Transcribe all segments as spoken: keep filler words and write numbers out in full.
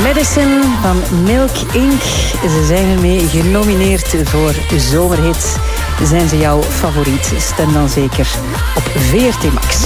Medicine van Milk Incorporated. Ze zijn ermee genomineerd voor Zomerhit. Zijn ze jouw favoriet? Stem dan zeker op V R T Max.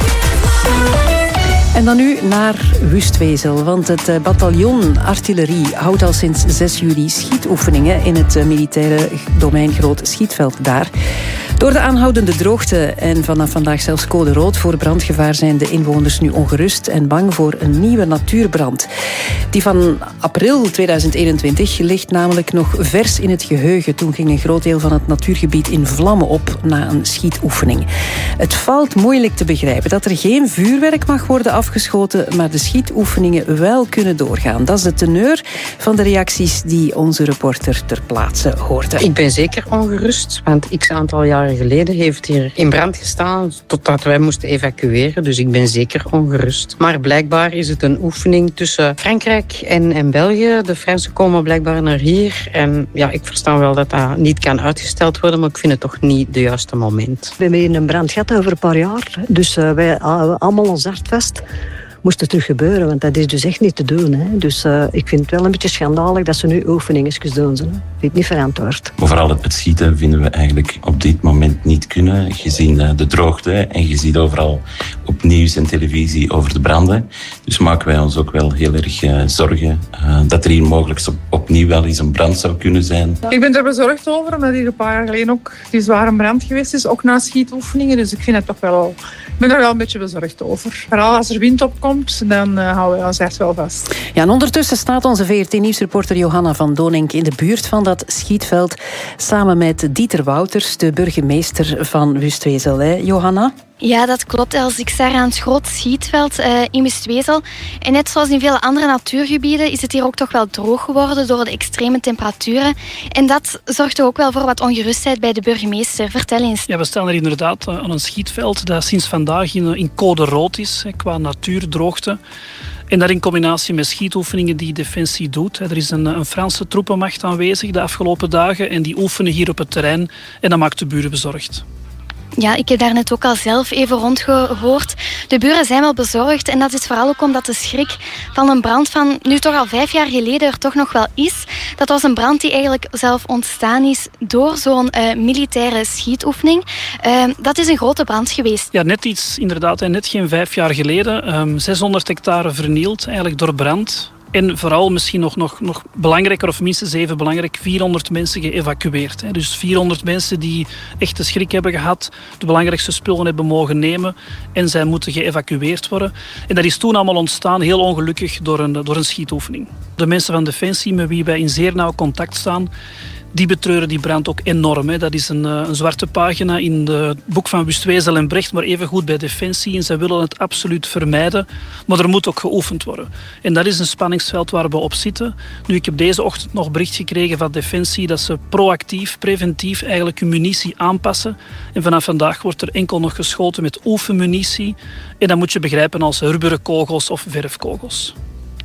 En dan nu naar Wustwezel, want het bataljon artillerie houdt al sinds zes juli schietoefeningen in het militaire domein Groot Schietveld daar. Door de aanhoudende droogte en vanaf vandaag zelfs code rood voor brandgevaar zijn de inwoners nu ongerust en bang voor een nieuwe natuurbrand. Die van april tweeduizend eenentwintig ligt namelijk nog vers in het geheugen. Toen ging een groot deel van het natuurgebied in vlammen op na een schietoefening. Het valt moeilijk te begrijpen dat er geen vuurwerk mag worden afgeschoten, maar de schietoefeningen wel kunnen doorgaan. Dat is de teneur van de reacties die onze reporter ter plaatse hoorde. Ik ben zeker ongerust, want x aantal jaren geleden heeft hier in brand gestaan totdat wij moesten evacueren. Dus ik ben zeker ongerust. Maar blijkbaar is het een oefening tussen Frankrijk en, en België. De Fransen komen blijkbaar naar hier. En ja, ik versta wel dat dat niet kan uitgesteld worden, maar ik vind het toch niet het juiste moment. We hebben hier een brand gehad over een paar jaar. Dus uh, wij uh, allemaal ons hart vast. Moest het terug gebeuren, want dat is dus echt niet te doen. Hè. Dus uh, ik vind het wel een beetje schandalig dat ze nu oefeningen doen. Ze. Ik vind het niet verantwoord. Maar vooral het schieten vinden we eigenlijk op dit moment niet kunnen, gezien de droogte. En je ziet overal op nieuws en televisie over de branden. Dus maken wij ons ook wel heel erg uh, zorgen uh, dat er hier mogelijk opnieuw wel eens een brand zou kunnen zijn. Ik ben er bezorgd over, omdat hier een paar jaar geleden ook die zware brand geweest is. Ook na schietoefeningen, dus ik vind het toch wel... Ik ben er wel een beetje bezorgd over. Vooral als er wind opkomt, dan uh, houden we ons echt wel vast. Ja, en ondertussen staat onze V R T-nieuwsreporter Johanna van Donink in de buurt van dat schietveld, samen met Dieter Wouters, de burgemeester van Wustwezel. Hè, Johanna? Ja, dat klopt, Els. Ik sta aan het groot schietveld uh, in Wustwezel. En net zoals in vele andere natuurgebieden is het hier ook toch wel droog geworden door de extreme temperaturen. En dat zorgt er ook wel voor wat ongerustheid bij de burgemeester. Vertel eens. Ja, we staan er inderdaad aan een schietveld dat sinds vandaag in, in code rood is, qua natuurdroogte. En dat in combinatie met schietoefeningen die Defensie doet. Er is een, een Franse troepenmacht aanwezig de afgelopen dagen en die oefenen hier op het terrein en dat maakt de buren bezorgd. Ja, ik heb daar net ook al zelf even rondgehoord. De buren zijn wel bezorgd en dat is vooral ook omdat de schrik van een brand van nu toch al vijf jaar geleden er toch nog wel is. Dat was een brand die eigenlijk zelf ontstaan is door zo'n uh, militaire schietoefening. Uh, dat is een grote brand geweest. Ja, net iets inderdaad, net geen vijf jaar geleden. Um, zeshonderd hectare vernield, eigenlijk door brand. En vooral misschien nog, nog, nog belangrijker, of minstens even belangrijk, vierhonderd mensen geëvacueerd. Dus vierhonderd mensen die echt de schrik hebben gehad, de belangrijkste spullen hebben mogen nemen en zij moeten geëvacueerd worden. En dat is toen allemaal ontstaan, heel ongelukkig, door een, door een schietoefening. De mensen van Defensie, met wie wij in zeer nauw contact staan, die betreuren die brand ook enorm. Hè. Dat is een, een zwarte pagina in het boek van Wustwezel en Brecht, maar even goed bij Defensie. En zij willen het absoluut vermijden, maar er moet ook geoefend worden. En dat is een spanningsveld waar we op zitten. Nu, ik heb deze ochtend nog bericht gekregen van Defensie dat ze proactief, preventief eigenlijk hun munitie aanpassen. En vanaf vandaag wordt er enkel nog geschoten met oefenmunitie. En dat moet je begrijpen als rubberen kogels of verfkogels.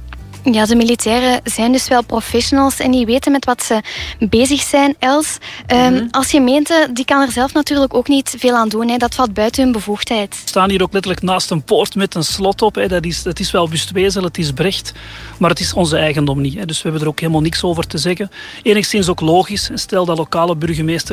Ja, de militairen zijn dus wel professionals en die weten met wat ze bezig zijn, Els. Um, mm-hmm. Als gemeente, die kan er zelf natuurlijk ook niet veel aan doen. Hè. Dat valt buiten hun bevoegdheid. We staan hier ook letterlijk naast een poort met een slot op. Hè. Dat is, dat is wel Wustwezel, het is Brecht, maar het is onze eigendom niet. Hè. Dus we hebben er ook helemaal niks over te zeggen. Enigszins ook logisch. Stel dat lokale burgemeester